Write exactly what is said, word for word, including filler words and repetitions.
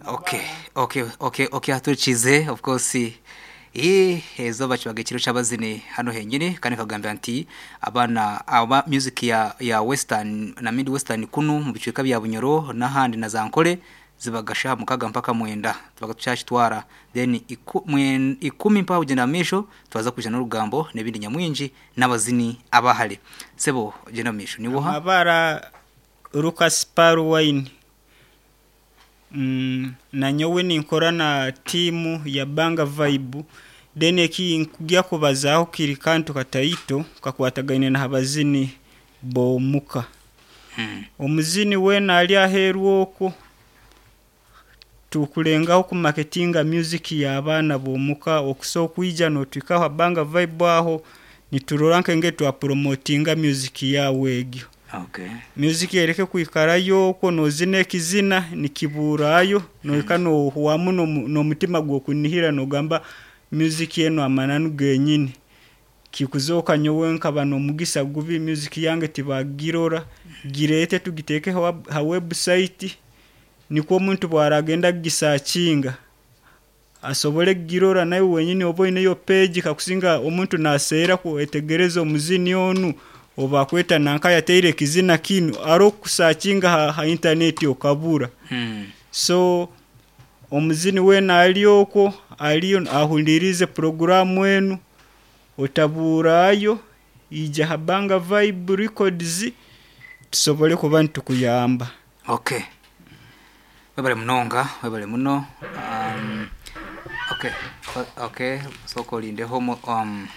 Okay, okay, okay, okay, hatuchize of course. Eh ezo bachibaga kiro cyabazine hano henyine kandi kagambye anti abana aba music ya ya western na mid western kunu mu bicika bya bunyoro na handi na zankole zibagasha mukaga mpaka mwenda tubagacashitwara then iku, mwen, ikumi mpa ugenda misho twaza kujana n'urugambo nebindi nyamwinji n'abazini abahale sebo ugenda misho ni woha abara Lucas Paru Wine. Mm, na nyowe ninkora na timu ya Banga Vibe dene ki nkujya kubazaho kiri kantu katayito kakwatagaine na habazini bomuka. Hmm. Omuzini we na ali aheruoko tukulengaho ku marketinga music ya abana bomuka okuso kwijja no twikaho Banga Vibe aho nituroranke ngetu a promotinga music ya wegyo. Okay. Music yereke kuikarayo ko nozine kizina nikiburayo no ikano huamuno no mutima gwo kunihira no gamba music yeno amananu genyini kikuzoka nyowe nkabano mugisa gubi music yange tibagirora girete tugiteke ha website niko umuntu bwaragenda gisacinga asobole girora nayo wenyine oboine yo page kakusinga umuntu nasera ko etegerezo muzini onu oba kweta nanka yateire kizina kinu aro kusacinga ha, ha internet okabura. Hmm. So omuzini we na aliyoko aliyo ahundirize programu wenu otaburayo ija habanga Vibe Records tusobole kubantu kuyamba. Okay. Webale mnonga webale muno um okay okay so kolinde homo um